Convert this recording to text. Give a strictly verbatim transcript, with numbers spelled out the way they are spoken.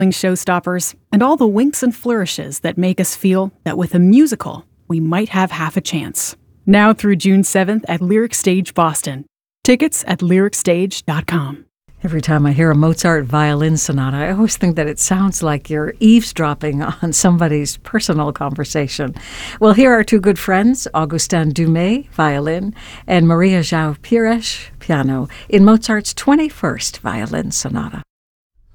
showstoppers, and all the winks and flourishes that make us feel that with a musical, we might have half a chance. Now through June seventh at Lyric Stage Boston. Tickets at lyric stage dot com. Every time I hear a Mozart violin sonata, I always think that it sounds like you're eavesdropping on somebody's personal conversation. Well, here are two good friends, Augustin Dumay, violin, and Maria João Pires, piano, in Mozart's twenty-first Violin Sonata.